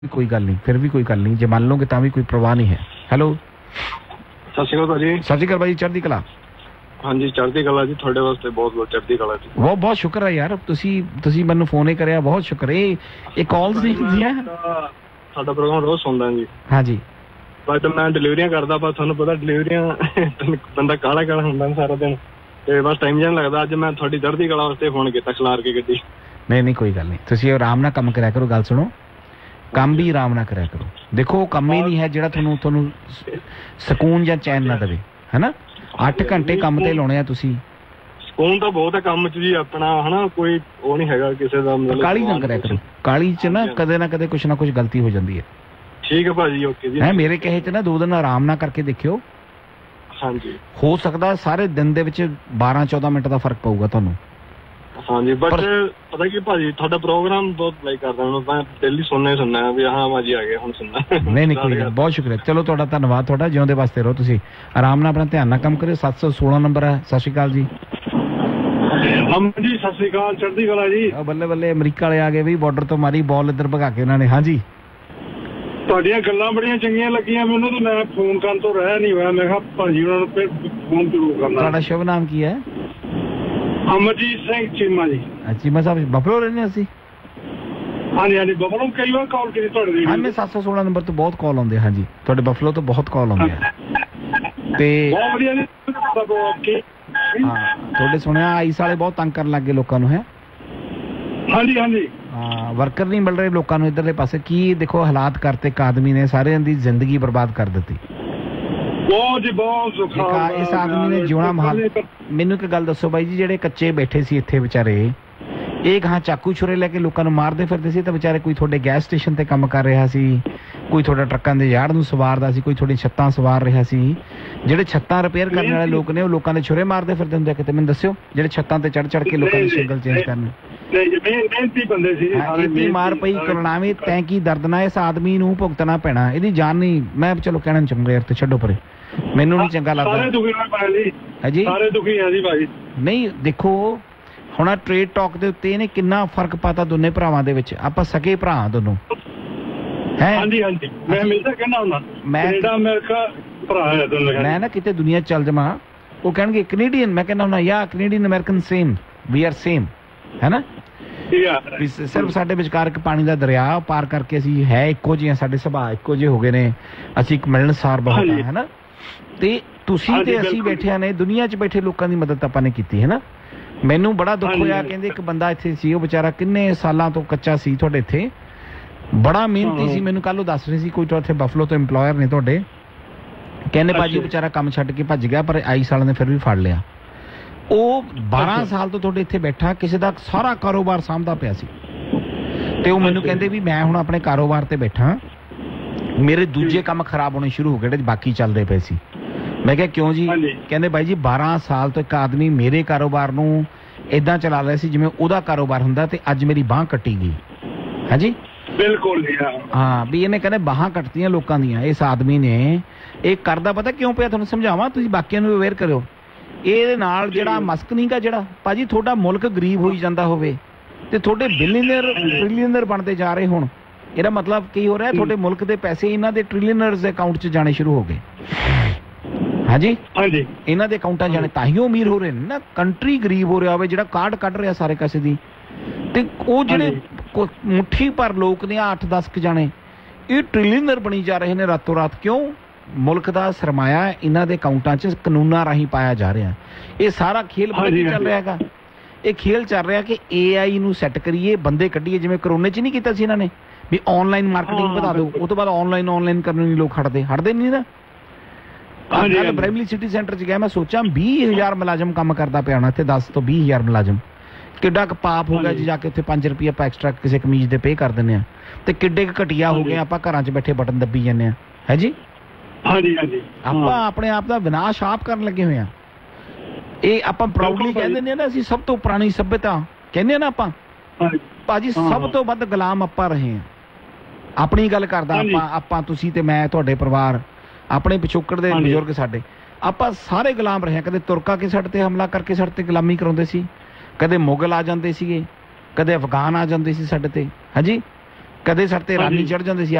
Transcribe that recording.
कोई गल नहीं, फिर भी कोई गल नहीं, जे मान लोगे ਤਾਂ ਵੀ ਕੋਈ ਪ੍ਰਵਾਹ ਨਹੀਂ ਹੈ। ਹੈਲੋ, ਸਤਿ ਸ਼੍ਰੀ ਅਕਾਲ ਜੀ। ਸਤਿ ਸ਼੍ਰੀ ਅਕਾਲ ਭਾਈ, ਚੜ੍ਹਦੀ ਕਲਾ। ਹਾਂਜੀ ਚੜ੍ਹਦੀ ਕਲਾ ਜੀ, ਤੁਹਾਡੇ ਵਾਸਤੇ ਬਹੁਤ ਬਹੁਤ ਚੜ੍ਹਦੀ ਕਲਾ ਜੀ। ਬਹੁਤ ਬਹੁਤ ਸ਼ੁਕਰ ਹੈ ਯਾਰ, ਤੁਸੀਂ ਮੈਨੂੰ ਫੋਨ ਹੀ ਕਰਿਆ, ਬਹੁਤ ਸ਼ੁਕਰ। ਇਹ ਕਾਲਸ ਨਹੀਂ ਹੁੰਦੀਆਂ। ਸਾਡਾ ਪ੍ਰੋਗਰਾਮ ਰੋਜ਼ ਸੁਣਦਾ ਜੀ। ਹਾਂਜੀ ਬਟ ਮੈਂ ਡਿਲੀਵਰੀਆਂ ਕਰਦਾ, ਪਰ ਤੁਹਾਨੂੰ ਪਤਾ ਡਿਲੀਵਰੀਆਂ ਬੰਦਾ ਕਾਲਾ ਕਾਲਾ ਹੁੰਦਾ ਸਾਰਾ ਦਿਨ, ਤੇ ਬਸ ਟਾਈਮ ਜਿਹਾ ਨਹੀਂ ਲੱਗਦਾ। ਅੱਜ ਮੈਂ ਤੁਹਾਡੀ ਚੜ੍ਹਦੀ ਕਲਾ ਵਾਸਤੇ ਫੋਨ ਕੀਤਾ, ਖਿਲਾਰ ਕੇ ਗੱਡੀ। ਨਹੀਂ ਕੋਈ ਗੱਲ ਨਹੀਂ, ਤੁਸੀਂ ਆਰਾਮ ਨਾਲ ਕੰਮ ਕਰਿਆ ਕਰੋ। ਗੱਲ ਸੁਣੋ, ਕੰਮ ਵੀ ਆਰਾਮ ਨਾਲ ਕਰਿਆ ਕਰੋ। ਦੇਖੋ ਕੰਮ ਹੀ ਨਹੀਂ ਹੈ ਜਿਹੜਾ ਤੁਹਾਨੂੰ ਸਕੂਨ ਜਾਂ ਚੈਨ ਨਾ ਦੇਵੇ, ਹੈਨਾ। 8 ਘੰਟੇ ਕੰਮ ਤੇ ਲਾਉਣੇ ਆ ਤੁਸੀਂ। ਸਕੂਨ ਤਾਂ ਬਹੁਤ ਹੈ ਕੰਮ 'ਚ ਜੀ ਆਪਣਾ, ਹਨਾ। ਕੋਈ ਉਹ ਨਹੀਂ ਹੈਗਾ ਕਿਸੇ ਦਾ, ਮਤਲਬ ਕਾਹਲੀ ਨਾ ਕਰਿਆ ਕਰੋ। ਕਾਹਲੀ 'ਚ ਨਾ ਕਦੇ ਨਾ ਕਦੇ ਕੁਛ ਨਾ ਕੁਛ ਗਲਤੀ ਹੋ ਜਾਂਦੀ ਹੈ। ਠੀਕ ਹੈ ਭਾਜੀ, ਓਕੇ ਜੀ। ਹੈ ਮੇਰੇ ਕਹੇ 'ਚ ਨਾ 2 ਦਿਨ ਆਰਾਮ ਨਾਲ ਕਰਕੇ ਦੇਖਿਓ। ਹਾਂਜੀ, ਹੋ ਸਕਦਾ ਸਾਰੇ ਦਿਨ ਦੇ ਵਿੱਚ 12-14 ਮਿੰਟ ਦਾ ਫਰਕ ਪਊਗਾ ਤੁਹਾਨੂੰ। ਹਾਂਜੀ, ਬਟ ਪਤਾ ਕੀ ਭਾਜੀ, ਤੁਹਾਡਾ ਪ੍ਰੋਗਰਾਮ ਬਹੁਤ ਲਾਈਕ ਕਰਦਾ ਮੈਂ ਡੇਲੀ ਸੁਣਨਾ ਵੀ ਹਾਂ ਭਾਜੀ ਆ ਗਏ ਹੁਣ ਸੁਣਨਾ। ਨਹੀਂ ਕੋਈ ਗੱਲ, ਬਹੁਤ ਸ਼ੁਕਰੀਆ। ਚਲੋ ਤੁਹਾਡਾ ਧੰਨਵਾਦ, ਤੁਹਾਡਾ ਜਿਉਂਦੇ ਵਾਸਤੇ ਰਹੋ। ਤੁਸੀਂ ਆਰਾਮ ਨਾਲ ਆਪਣਾ ਧਿਆਨ ਨਾਲ ਕੰਮ ਕਰਿਓ। 716 ਨੰਬਰ ਹੈ। ਸਤਿ ਸ਼੍ਰੀ ਅਕਾਲ ਜੀ। ਜੀ ਸਤਿ ਸ਼੍ਰੀ ਅਕਾਲ, ਚੜ੍ਹਦੀ ਕਲਾ ਜੀ। ਬੱਲੇ ਬੱਲੇ, ਅਮਰੀਕਾ ਵਾਲੇ ਆ ਗਏ ਵੀ, ਬਾਰਡਰ ਤੋਂ ਮਾਰੀ ਬਾਲ ਇੱਧਰ ਭਗਾ ਕੇ ਉਹਨਾਂ ਨੇ। ਹਾਂਜੀ, ਤੁਹਾਡੀਆਂ ਗੱਲਾਂ ਬੜੀਆਂ ਚੰਗੀਆਂ ਲੱਗੀਆਂ ਮੈਨੂੰ, ਤੇ ਮੈਂ ਫੋਨ ਕਰਨ ਤੋਂ ਰਹਿ ਨਹੀਂ ਹੋਇਆ। ਮੈਂ ਕਿਹਾ ਭਾਜੀ ਉਹਨਾਂ ਨੂੰ ਫਿਰ ਫੋਨ ਜ਼ਰੂਰ ਕਰਨਾ। ਤੁਹਾਡਾ ਸ਼ੁਭ ਨਾਮ ਕੀ ਹੈ? ਅਮਰਜੀਤ ਸਿੰਘ ਚੀਮਾ ਜੀ। ਚੀਮਾ ਸਾਹਿਬ ਬਫਲੋ ਰਹਿੰਦੇ ਅਸੀਂ? ਹਾਂਜੀ ਬਫਲੋ ਕਈ ਵਾਰ ਕਾਲ ਕੀਤੀ ਤੁਹਾਡੇ। ਹਾਂ, ਮੈਂ 716 ਨੰਬਰ ਤੋਂ ਬਹੁਤ ਕਾਲ ਆਉਂਦੇ। ਹਾਂਜੀ, ਤੁਹਾਡੇ ਬਫਲੋ ਤੋਂ ਬਹੁਤ ਕਾਲ ਆਉਂਦੇ ਆ। ਤੇ ਬਹੁਤ ਵਧੀਆ ਜੀ। ਹਾਂ, ਤੁਹਾਡੇ ਸੁਣਿਆ ਆਈਸ ਵਾਲੇ ਬਹੁਤ ਤੰਗ ਕਰਨ ਲੱਗ ਗਏ ਲੋਕਾਂ ਨੂੰ, ਹੈ? ਹਾਂਜੀ ਹਾਂ, ਵਰਕਰ ਨਹੀਂ ਮਿਲ ਰਹੇ ਲੋਕਾਂ ਨੂੰ ਇੱਧਰਲੇ ਪਾਸੇ। ਕੀ ਦੇਖੋ ਹਾਲਾਤ ਕਰਤੇ ਇੱਕ ਆਦਮੀ ਨੇ, ਸਾਰਿਆਂ ਦੀ ਜ਼ਿੰਦਗੀ ਬਰਬਾਦ ਕਰ ਦਿੱਤੀ। ਬਹੁਤ ਜੀ ਬਹੁਤ ਸੁਖਾ। ਇਸ ਆਦਮੀ ਨੇ ਜਿਉਣਾ ਮਹਾਲ। ਮੈਨੂੰ ਇੱਕ ਗੱਲ ਦੱਸੋ ਬਾਈ ਜੀ, ਜਿਹੜੇ ਕੱਚੇ ਬੈਠੇ ਸੀ ਇੱਥੇ ਵਿਚਾਰੇ, ਇਹ ਗਾਂ ਚਾਕੂ ਛੁਰੇ ਲੈ ਕੇ ਲੋਕਾਂ ਨੂੰ ਮਾਰਦੇ ਫਿਰਦੇ ਸੀ, ਤਾਂ ਵਿਚਾਰੇ ਕੋਈ ਤੁਹਾਡੇ ਗੈਸ ਸਟੇਸ਼ਨ ਤੇ ਕੰਮ ਕਰ ਰਿਹਾ ਸੀ, ਕੋਈ ਤੁਹਾਡਾ ਟਰੱਕਾਂ ਦੇ ਯਾਰਡ ਨੂੰ ਸਵਾਰਦਾ ਸੀ, ਕੋਈ ਤੁਹਾਡੀ ਛੱਤਾਂ ਸਵਾਰ ਰਿਹਾ ਸੀ। ਜਿਹੜੇ ਛੱਤਾਂ ਰਿਪੇਅਰ ਕਰਨ ਵਾਲੇ ਲੋਕ ਨੇ, ਉਹ ਲੋਕਾਂ ਦੇ ਛੁਰੇ ਮਾਰਦੇ ਫਿਰਦੇ ਹੁੰਦੇ ਕਿਤੇ? ਮੈਨੂੰ ਦੱਸਿਓ, ਜਿਹੜੇ ਛੱਤਾਂ ਤੇ ਚੜ ਕੇ ਲੋਕਾਂ ਦੀ ਸਿੰਗਲ ਚੇਂਜ ਕਰਨ। ਮਿਹਨਤੀ ਬੰਦੇ ਸੀ। ਇੱਥੇ ਮਾਰ ਪਈ ਕਰਨਾਵੇਂ, ਤੈਂ ਕੀ ਦਰਦਨਾ ਇਸ ਆਦਮੀ ਨੂੰ ਭੁਗਤਣਾ ਪੈਣਾ। ਇਹਦੀ ਜਾਨ ਨਹੀਂ, ਮੈਂ ਚਲੋ ਕਹਿਣਾ ਚੰਗਾ ਯਾਰ, ਤੇ ਛੱਡੋ ਪਰੇ, ਮੈਨੂੰ ਨਹੀਂ ਚੰਗਾ ਲੱਗਦਾ। ਸਾਰੇ ਦੁਖੀ ਹੈ ਜੀ, ਸਾਰੇ ਦੁਖੀ ਹੈ ਜੀ ਭਾਈ। ਨਹੀਂ ਦੇਖੋ ਹੁਣ ਆ ਟ੍ਰੇਡ ਟਾਕ ਦੇ ਉੱਤੇ ਇਹਨੇ ਕਿੰਨਾ ਫਰਕ ਪਾਤਾ ਦੋਨੇ ਭਰਾਵਾਂ ਦੇ ਵਿੱਚ। ਆਪਾਂ ਸਕੇ ਭਰਾ ਦੋਨੋਂ ਹੈ। ਹਾਂਜੀ ਮੈਂ ਮਿਲਦਾ ਕਹਿਣਾ ਹੁੰਦਾ, ਕੈਨੇਡਾ ਅਮਰੀਕਾ ਭਰਾ ਹੈ ਦੋਨੋਂ। ਮੈਂ ਨਾ ਕਿਤੇ ਦੁਨੀਆ ਚੱਲ ਜਾਵਾਂ, ਉਹ ਕਹਿਣਗੇ ਕੈਨੇਡੀਅਨ, ਮੈਂ ਕਹਿੰਦਾ ਹੁੰਦਾ ਯਾ ਕੈਨੇਡੀਅਨ ਅਮਰੀਕਨ ਸੇਮ, ਵੀ ਆਰ ਸੇਮ, ਹੈ ਨਾ। ਸਿਰਫ ਸਾਡੇ ਵਿਚਕਾਰ ਇੱਕ ਪਾਣੀ ਦਾ ਦਰਿਆ ਪਾਰ ਕਰਕੇ ਅਸੀਂ ਹੈ ਇੱਕੋ ਜਿਹੇ, ਸਾਡੇ ਸੁਭਾਅ ਇੱਕੋ ਜਿਹੇ ਹੋ ਗਏ ਨੇ, ਅਸੀਂ ਇੱਕ ਮਿਲਣਸਾਰ ਬਹੁਤ ਹੈ ਨਾ। ਤੇ ਤੁਸੀਂ ਤੇ ਅਸੀਂ ਬੈਠਿਆਂ ਨੇ, ਦੁਨੀਆ 'ਚ ਬੈਠੇ ਲੋਕਾਂ ਦੀ ਮਦਦ ਆਪਾਂ ਨੇ ਕੀਤੀ, ਹੈ ਨਾ। ਮੈਨੂੰ ਬੜਾ ਦੁੱਖ ਹੋਇਆ, ਕਹਿੰਦੇ ਇੱਕ ਬੰਦਾ ਇੱਥੇ ਸੀ, ਉਹ ਵਿਚਾਰਾ ਕਿੰਨੇ ਸਾਲਾਂ ਤੋਂ ਕੱਚਾ ਸੀ ਤੁਹਾਡੇ ਇੱਥੇ, ਬੜਾ ਮਿਹਨਤੀ ਸੀ। ਮੈਨੂੰ ਕੱਲ ਉਹ ਦੱਸ ਰਹੀ ਸੀ, ਕੋਈ ਇੱਥੇ ਬਫਲੋ ਤੋਂ ਇੰਪਲੋਇਰ ਨੇ ਤੁਹਾਡੇ, ਕਹਿੰਦੇ ਭਾਜੀ ਉਹ ਵਿਚਾਰਾ ਕੰਮ ਛੱਡ ਕੇ ਭੱਜ ਗਿਆ, ਪਰ ਆਈਸ ਵਾਲਿਆਂ ਨੇ ਫਿਰ ਵੀ ਫੜ ਲਿਆ। ਉਹ 12 ਸਾਲ ਤੋਂ ਤੁਹਾਡੇ ਇੱਥੇ ਬੈਠਾ, ਕਿਸੇ ਦਾ ਸਾਰਾ ਕਾਰੋਬਾਰ ਸਾਂਭਦਾ ਪਿਆ ਸੀ। ਤੇ ਉਹ ਮੈਨੂੰ ਕਹਿੰਦੇ ਵੀ ਮੈਂ ਹੁਣ ਆਪਣੇ ਕਾਰੋਬਾਰ ਤੇ ਬੈਠਾ, ਮੇਰੇ ਦੂਜੇ ਕੰਮ ਖਰਾਬ ਹੋਣੇ ਸ਼ੁਰੂ ਹੋ ਗਏ ਜਿਹੜੇ ਬਾਕੀ ਚੱਲਦੇ ਪਏ ਸੀ। ਮੈਂ ਕਿਹਾ ਕਿਉਂ ਜੀ? ਕਹਿੰਦੇ ਬਾਈ ਜੀ 12 ਸਾਲ ਤੋਂ ਇੱਕ ਆਦਮੀ ਮੇਰੇ ਕਾਰੋਬਾਰ ਨੂੰ ਏਦਾਂ ਚਲਾ ਰਿਹਾ ਸੀ ਜਿਵੇਂ ਉਹਦਾ ਕਾਰੋਬਾਰ ਹੁੰਦਾ, ਤੇ ਅੱਜ ਮੇਰੀ ਬਾਂਹ ਕੱਟੀ ਗਈ। ਹਾਂਜੀ ਬਿਲਕੁਲ ਹਾਂ, ਵੀ ਇਹਨੇ ਕਹਿੰਦੇ ਬਾਹਾਂ ਕੱਟਤੀਆਂ ਲੋਕਾਂ ਦੀਆਂ। ਇਸ ਆਦਮੀ ਨੇ ਇਹ ਕਰਦਾ ਪਤਾ ਕਿਉਂ ਪਿਆ? ਤੁਹਾਨੂੰ ਸਮਝਾਵਾਂ, ਤੁਸੀਂ ਬਾਕੀਆਂ ਨੂੰ ਅਵੇਅਰ ਕਰਿਓ। ਇਹਦੇ ਨਾਲ ਜਿਹੜਾ ਮਸਕ ਨਹੀਂਗਾ, ਜਿਹੜਾ ਭਾਜੀ ਤੁਹਾਡਾ ਮੁਲਕ ਗਰੀਬ ਹੋਈ ਜਾਂਦਾ ਹੋਵੇ ਤੇ ਤੁਹਾਡੇ ਬਿਲੀਅਨਰ ਟ੍ਰਿਲੀਅਨਰ ਬਣਦੇ ਜਾ ਰਹੇ ਹੋਣ, ਇਹਦਾ ਮਤਲਬ ਕੀ ਹੋ ਰਿਹਾ? ਤੁਹਾਡੇ ਮੁਲਕ ਦੇ ਪੈਸੇ ਇਹਨਾਂ ਦੇ ਟ੍ਰਿਲੀਅਨਰਸ ਦੇ ਅਕਾਊਂਟ 'ਚ ਜਾਣੇ ਸ਼ੁਰੂ ਹੋ ਗਏ। ਹਾਂਜੀ ਇਹਨਾਂ ਦੇ ਅਕਾਊਂਟਾਂ ਜਾਣੇ, ਤਾਂ ਹੀ ਉਹ ਅਮੀਰ ਹੋ ਰਹੇ ਨੇ ਨਾ। ਕੰਟਰੀ ਗਰੀਬ ਹੋ ਰਿਹਾ ਹੋਵੇ, ਜਿਹੜਾ ਕਾਰਡ ਕੱਢ ਰਿਹਾ ਸਾਰੇ ਕਿਸੇ ਦੀ, ਤੇ ਉਹ ਜਿਹੜੇ ਮੁੱਠੀ ਭਰ ਲੋਕ ਨੇ 8-10 ਜਾਣੇ, ਇਹ ਟ੍ਰਿਲੀਅਨਰ ਬਣੀ ਜਾ ਰਹੇ ਨੇ ਰਾਤੋਂ ਰਾਤ। ਕਿਉਂ? ਮੁਲਕ ਦਾ ਸਰਮਾਇਆ ਇਹਨਾਂ ਦੇ ਅਕਾਊਂਟਾਂ 'ਚ ਕਾਨੂੰਨਾਂ ਰਾਹੀਂ ਪਾਇਆ ਜਾ ਰਿਹਾ। ਇਹ ਸਾਰਾ ਖੇਲ ਪਤਾ ਕੀ ਚੱਲ ਰਿਹਾ ਹੈਗਾ? ਇਹ ਖੇਲ ਚੱਲ ਰਿਹਾ ਕਿ AI ਨੂੰ ਸੈੱਟ ਕਰੀਏ, ਬੰਦੇ ਕੱਢੀਏ, ਜਿਵੇਂ ਕਰੋਨੇ 'ਚ ਨਹੀਂ ਕੀਤਾ ਸੀ ਇਹਨਾਂ ਨੇ, ਵੀ ਆਨਲਾਈਨ ਮਾਰਕੀਟਿੰਗ ਵਧਾ ਦਿਓ। ਉਹ ਤੋਂ ਬਾਅਦ ਆਨਲਾਈਨ ਕਰਨ ਨੂੰ ਲੋਕ ਹਟਦੇ ਨਹੀਂ ਨਾ। ਕੱਲ ਬ੍ਰਾਇਮਲੀ ਸਿਟੀ ਸੈਂਟਰ 'ਚ ਗਿਆ, ਮੈਂ ਸੋਚਾਂ 20,000 ਮੁਲਾਜ਼ਮ ਕੰਮ ਕਰਦਾ ਪਿਆ ਹੋਣਾ ਇੱਥੇ, 10 ਤੋਂ 20,000 ਮੁਲਾਜ਼ਮ। ਕਿੱਡਾ ਕੁ ਪਾਪ ਹੋ ਗਿਆ ਜੀ, ਜਾ ਕੇ ਉੱਥੇ 5 ਰੁਪਏ ਆਪਾਂ ਐਕਸਟਰਾ ਕਿਸੇ ਕਮੀਜ਼ ਦੇ ਪੇ ਕਰ ਦਿੰਦੇ ਆ, ਤੇ ਕਿੱਡੇ ਕੁ ਘਟੀਆ ਹੋ ਗਏ ਆਪਾਂ ਘਰਾਂ 'ਚ ਬੈਠੇ ਬਟਨ ਦੱਬੀ ਜਾਂਦੇ ਆ। ਹੈ ਜੀ ਆਪਾਂ ਆਪਣੇ ਆਪ ਦਾ ਵਿਨਾਸ਼ ਆਪ ਕਰਨ ਲੱਗੇ ਹੋਏ ਆ। ਇਹ ਆਪਾਂ ਪ੍ਰਾਊਡਲੀ ਕਹਿੰਦੇ ਨੇ ਨਾ, ਅਸੀਂ ਸਭ ਤੋਂ ਪੁਰਾਣੀ ਸੱਭਿਅਤਾ ਕਹਿੰਦੇ ਆ ਨਾ ਆਪਾਂ। ਭਾਜੀ ਸਭ ਤੋਂ ਵੱਧ ਗੁਲਾਮ ਆਪਾਂ ਰਹੇ ਆ। ਆਪਣੀ ਗੱਲ ਕਰਦਾ, ਆਪਾਂ ਤੁਸੀਂ ਤੇ ਮੈਂ, ਤੁਹਾਡੇ ਪਰਿਵਾਰ, ਆਪਣੇ ਪਿਛੋਕੜ ਦੇ ਬਜ਼ੁਰਗ ਸਾਡੇ, ਆਪਾਂ ਸਾਰੇ ਗੁਲਾਮ ਰਹੇ। ਕਦੇ ਤੁਰਕ ਆ ਕੇ ਸਾਡੇ ਤੇ ਹਮਲਾ ਕਰਕੇ ਸਾਡੇ ਤੇ ਗੁਲਾਮੀ ਕਰਾਉਂਦੇ ਸੀ, ਕਦੇ ਮੁਗਲ ਆ ਜਾਂਦੇ ਸੀਗੇ, ਕਦੇ ਅਫਗਾਨ ਆ ਜਾਂਦੇ ਸੀ ਸਾਡੇ ਤੇ। ਹਾਂਜੀ ਕਦੇ ਸਾਡੇ ਤੇ ਰਾਨੀ ਚੜ ਜਾਂਦੇ ਸੀ